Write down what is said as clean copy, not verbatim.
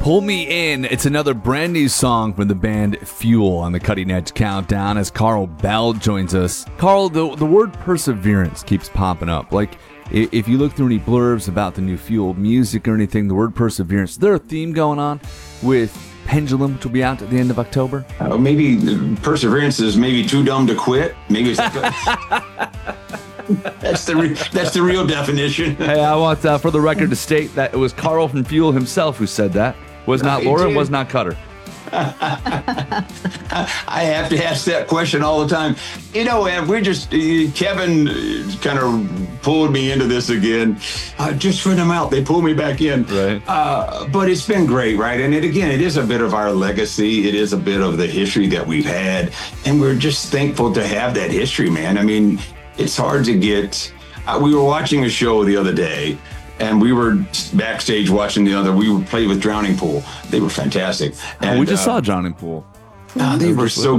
Pull Me In. It's another brand new song from the band Fuel on the Cutting Edge Countdown as Carl Bell joins us. Carl, the word perseverance keeps popping up. Like, if you look through any blurbs about the new Fuel music or anything, the word perseverance, is there a theme going on with Pendulum, which will be out at the end of October? Maybe perseverance is maybe too dumb to quit. Maybe it's that's the real definition. Hey, I want for the record to state that it was Carl from Fuel himself who said that. Was not Laura, was not Cutter. I have to ask that question all the time. You know, Kevin kind of pulled me into this again. Just for them out, they pulled me back in. Right. But it's been great, right? And it is a bit of our legacy. It is a bit of the history that we've had. And we're just thankful to have that history, man. I mean, it's hard to get. We were watching a show the other day, and we were backstage watching we played with Drowning Pool. They were fantastic. And we just saw Drowning Pool. They were so